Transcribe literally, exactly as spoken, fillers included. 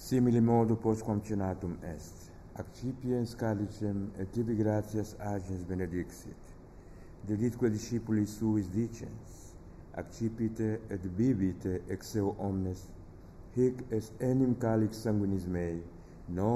Simile modo postquamcionatum est, accipiens calicem et tibi gratias agens benedixit. Deditque discipulis suis dicens, accipite et bibite ex eo omnes, hic est enim calix sanguinis mei, non